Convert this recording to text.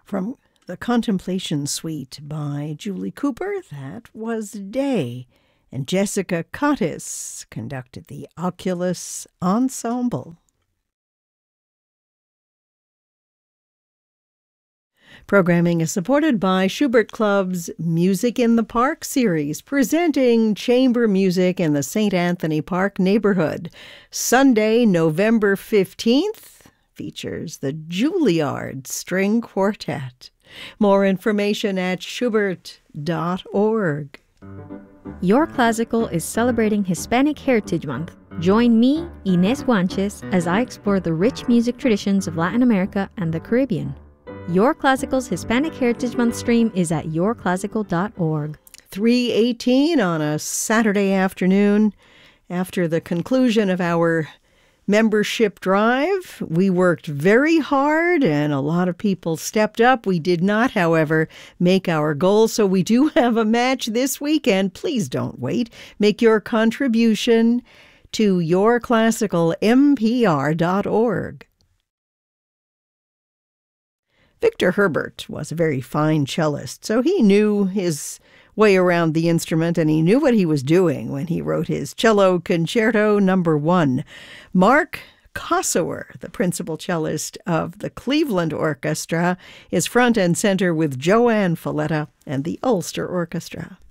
From the Contemplation Suite by Julie Cooper, that was Day. And Jessica Cottis conducted the Oculus Ensemble. Programming is supported by Schubert Club's Music in the Park series, presenting chamber music in the St. Anthony Park neighborhood. Sunday, November 15th, features the Juilliard String Quartet. More information at schubert.org. Your Classical is celebrating Hispanic Heritage Month. Join me, Inés Guanches, as I explore the rich music traditions of Latin America and the Caribbean. Your Classical's Hispanic Heritage Month stream is at yourclassical.org. 3:18 on a Saturday afternoon. After the conclusion of our membership drive, we worked very hard and a lot of people stepped up. We did not, however, make our goal, so we do have a match this weekend. Please don't wait. Make your contribution to yourclassicalmpr.org. Victor Herbert was a very fine cellist, so he knew his way around the instrument, and he knew what he was doing when he wrote his Cello Concerto No. 1. Mark Kossower, the principal cellist of the Cleveland Orchestra, is front and center with Joanne Falletta and the Ulster Orchestra.